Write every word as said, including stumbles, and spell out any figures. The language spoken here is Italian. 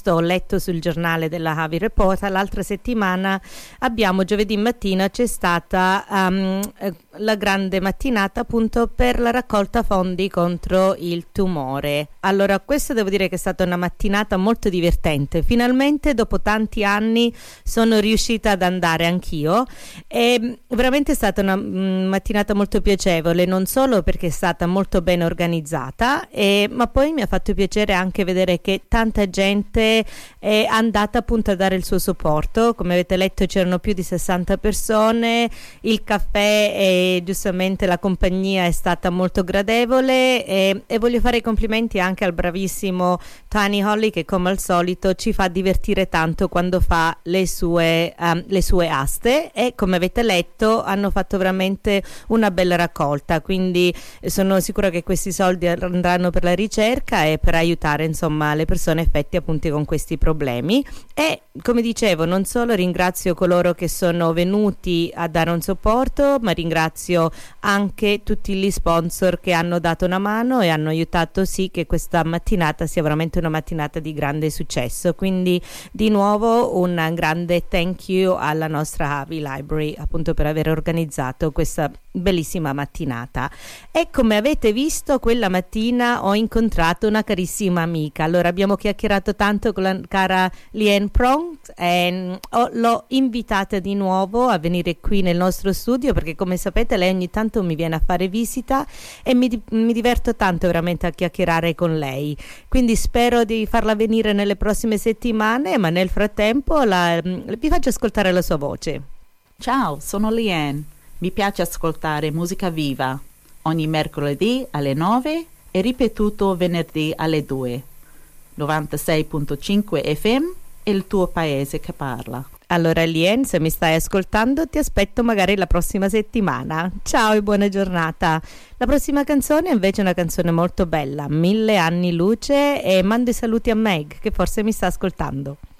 visto o letto sul giornale della Harvey Reporter, l'altra settimana abbiamo, giovedì mattina, c'è stata um, la grande mattinata appunto per la raccolta fondi contro il tumore. Allora, questa devo dire che è stata una mattinata molto divertente. Finalmente, dopo tanti anni, sono riuscita ad andare anch'io. E veramente è stata una mm, mattinata molto piacevole, non solo perché è stata molto ben organizzata, e, ma poi mi ha fatto piacere anche vedere che tanta gente è andata appunto a dare il suo supporto. Come avete letto, c'erano più di sessanta persone, il caffè e giustamente la compagnia è stata molto gradevole, e, e voglio fare i complimenti anche al bravissimo Tony Holly, che come al solito ci fa divertire tanto quando fa le sue, um, le sue aste, e come avete letto hanno fatto veramente una bella raccolta, quindi sono sicura che questi soldi andranno per la ricerca e per aiutare insomma le persone affette appunto con questi problemi. E come dicevo, non solo ringrazio coloro che sono venuti a dare un supporto, ma ringrazio anche tutti gli sponsor che hanno dato una mano e hanno aiutato sì che questa mattinata sia veramente una mattinata di grande successo. Quindi di nuovo un grande thank you alla nostra Harvey Library appunto per aver organizzato questa bellissima mattinata. E come avete visto, quella mattina ho incontrato una carissima amica. Allora abbiamo chiacchierato tanto con la cara Leanne Prong e oh, l'ho invitata di nuovo a venire qui nel nostro studio, perché come sapete lei ogni tanto mi viene a fare visita e mi, mi diverto tanto veramente a chiacchierare con lei, quindi spero di farla venire nelle prossime settimane, ma nel frattempo la, vi faccio ascoltare la sua voce. Ciao, sono Leanne. Mi piace ascoltare musica viva ogni mercoledì alle nove e ripetuto venerdì alle due. novantasei virgola cinque F M è il tuo paese che parla. Allora Leanne, se mi stai ascoltando, ti aspetto magari la prossima settimana. Ciao e buona giornata. La prossima canzone è invece una canzone molto bella, Mille anni luce, e mando i saluti a Meg che forse mi sta ascoltando.